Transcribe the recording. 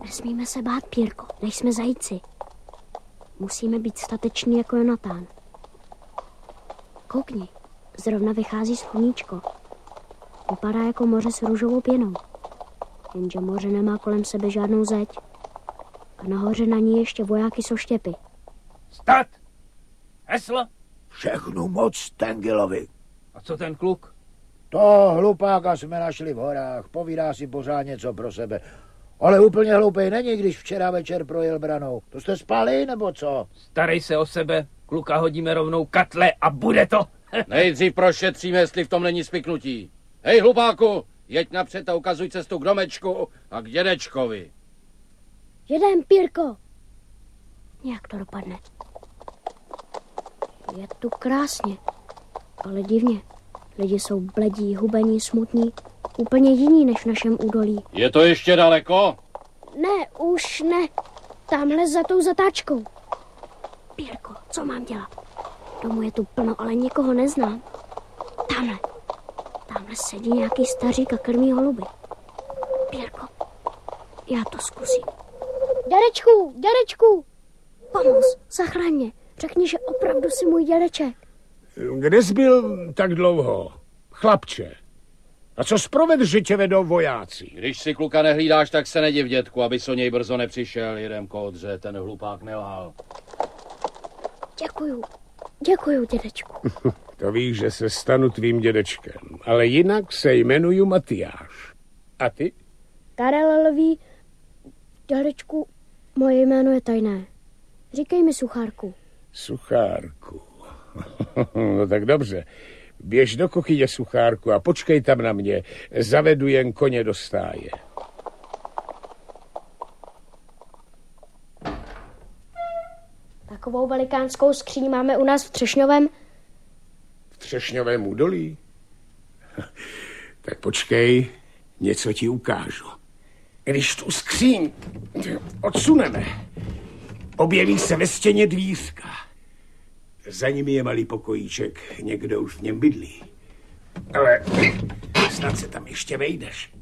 Nesmíme se bát, Pírko, nejsme zajíci. Musíme být stateční jako Jonatán. Koukni, zrovna vychází sluníčko. Vypadá jako moře s růžovou pěnou. Jenže moře nemá kolem sebe žádnou zeď. A nahoře na ní ještě vojáky s oštěpy. Stát! Heslo! Všechnu moc Tengilovi. A co ten kluk? To hlupáka jsme našli v horách, povídá si pořád něco pro sebe. Ale úplně hloupej není, když včera večer projel branou. To jste spali, nebo co? Starej se o sebe, kluka hodíme rovnou katle a bude to. Nejdřív prošetříme, jestli v tom není spiknutí. Hej, hlupáku, jeď napřed a ukazuj cestu k domečku a k dědečkovi. Jedem, Pírko! Nějak to dopadne. Je tu krásně, ale divně. Lidi jsou bledí, hubení, smutní, úplně jiní než v našem údolí. Je to ještě daleko? Ne, už ne. Tamhle za tou zatáčkou. Pírko, co mám dělat? Domu je tu plno, ale nikoho neznám. Tamhle sedí nějaký stařík a krmí holuby. Pírko, já to zkusím. Dědečku! Pomoz, zachraň mě. Řekni, že opravdu jsi můj dědeček. Kde jsi byl tak dlouho, chlapče? A co zproved, že tě vedou vojáci? Když si kluka nehlídáš, tak se nediv, dětku, aby o něj brzo nepřišel. Jedem kódře, ten hlupák nelhal. Děkuju, dědečku. To víš, že se stanu tvým dědečkem, ale jinak se jmenuju Matyáš. A ty? Karel Lví, dědečku, moje jméno je tajné. Říkej mi Suchárku. Suchárku. No tak dobře. Běž do kuchyně, Suchárku, a počkej tam na mě. Zavedu jen koně do stáje. Takovou velikánskou skříň máme u nás v Třešňovém. V Třešňovém údolí? Tak počkej, něco ti ukážu. Když tu skříň odsuneme, objeví se ve stěně dvířka. Za nimi je malý pokojíček, někdo už v něm bydlí. Ale snad se tam ještě vejdeš.